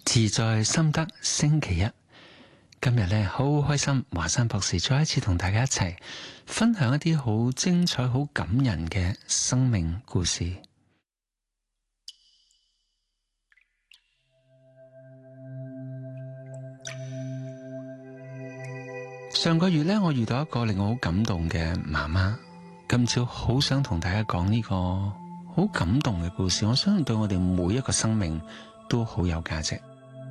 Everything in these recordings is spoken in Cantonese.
自在心得星期一，今日咧好開心，華山博士再一次同大家一齊分享一啲好精彩、好感人嘅生命故事。上個月咧，我遇到一個令我好感動嘅媽媽，今朝好想同大家講呢個好感動嘅故事。我相信對我哋每一個生命都好有價值。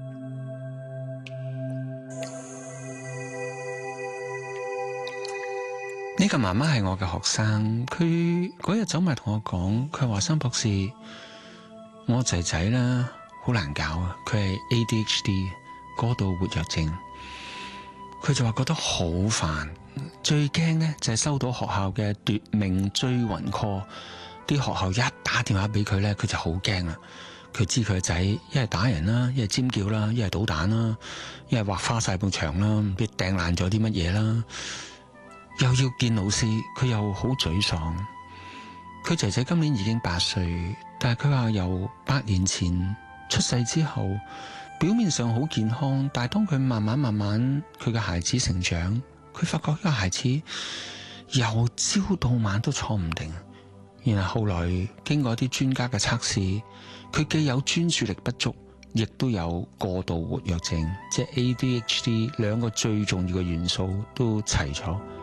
呢個媽媽係我嘅學生，佢嗰日走埋同我講，佢話華山博士，我仔仔咧好難搞啊，佢係 ADHD 過度活躍症，佢就話覺得好煩，最驚呢就係收到學校嘅奪命追魂 call， 啲學校一打電話俾佢呢，佢就好驚啦。佢知佢個仔一係打人啦，一係尖叫啦，一係搗蛋啦，一係畫花晒埲牆啦，唔知掟爛咗啲乜嘢啦。又要見老師，佢又好沮喪。佢仔仔今年已經8歲，但係佢話由8年前出世之後，表面上好健康，但係當佢慢慢佢嘅孩子成長，佢發覺呢個孩子由朝到晚都坐唔定。然後後來經過一啲專家嘅測試，佢既有專注力不足，亦都有過度活躍症，即係 ADHD 兩個最重要嘅元素都齊咗。